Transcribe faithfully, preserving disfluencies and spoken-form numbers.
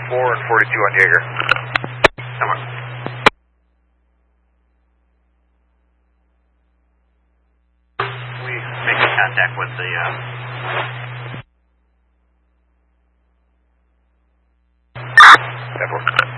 four and forty-two on Jaeger. Come on. We making contact with the, uh... That works.